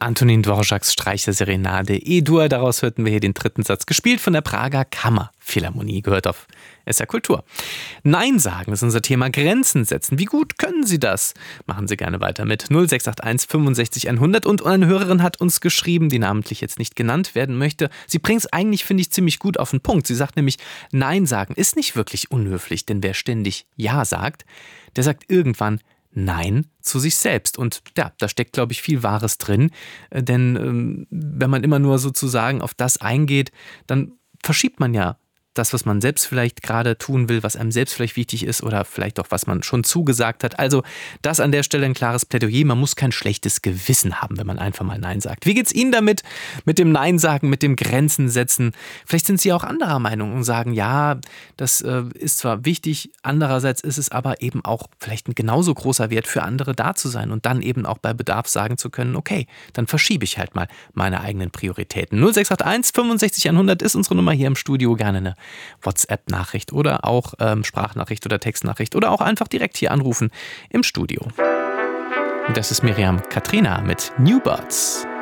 Antonin Dvořáks Streicherserenade E-Dur. Daraus hörten wir hier den dritten Satz, gespielt von der Prager Kammerphilharmonie, gehört auf SR Kultur. Nein sagen ist unser Thema, Grenzen setzen. Wie gut können Sie das? Machen Sie gerne weiter mit 0681 65 100. Und eine Hörerin hat uns geschrieben, die namentlich jetzt nicht genannt werden möchte. Sie bringt es eigentlich, finde ich, ziemlich gut auf den Punkt. Sie sagt nämlich, Nein sagen ist nicht wirklich unhöflich, denn wer ständig Ja sagt, der sagt irgendwann Nein zu sich selbst. Und ja, da steckt, glaube ich, viel Wahres drin. Denn wenn man immer nur sozusagen auf das eingeht, dann verschiebt man ja das, was man selbst vielleicht gerade tun will, was einem selbst vielleicht wichtig ist oder vielleicht auch, was man schon zugesagt hat. Also das an der Stelle ein klares Plädoyer. Man muss kein schlechtes Gewissen haben, wenn man einfach mal Nein sagt. Wie geht's Ihnen damit? Mit dem Nein sagen, mit dem Grenzen setzen? Vielleicht sind Sie auch anderer Meinung und sagen, ja, das ist zwar wichtig, andererseits ist es aber eben auch vielleicht ein genauso großer Wert für andere da zu sein und dann eben auch bei Bedarf sagen zu können, okay, dann verschiebe ich halt mal meine eigenen Prioritäten. 0681 65 100 ist unsere Nummer hier im Studio. Gerne eine WhatsApp-Nachricht oder auch Sprachnachricht oder Textnachricht oder auch einfach direkt hier anrufen im Studio. Das ist Miriam Katrina mit New Birds.